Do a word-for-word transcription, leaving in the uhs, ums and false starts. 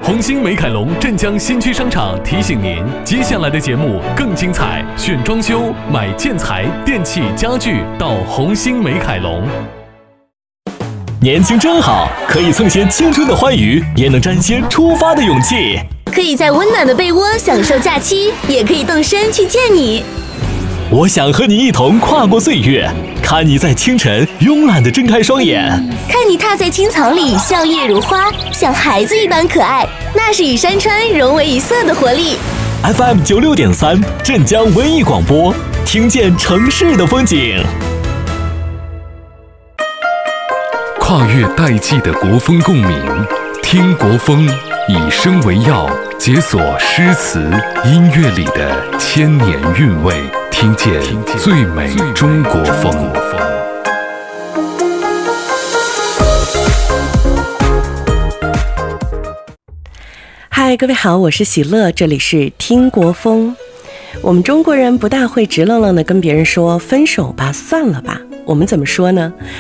红星美凯龙镇江新区商场提醒您，接下来的节目更精彩，选装修、买建材、电器、家具到红星美凯龙。 年轻真好，可以蹭些青春的欢愉，也能沾些出发的勇气。 可以在温暖的被窝享受假期，也可以动身去见你。 我想和你一同跨过岁月，看你在清晨慵懒地睁开双眼， 看你踏在青草里笑靥如花，像孩子一般可爱，那是与山川融为一色的活力。 F M 九六点三镇江文艺广播，听见城市的风景。 跨越代际的国风共鸣，听国风，以声为药，解锁诗词音乐里的千年韵味，听见最美中国风。 嗨，各位好，我是喜乐，这里是听国风。我们中国人不大会直愣愣地跟别人说分手吧，算了吧，我们怎么说呢？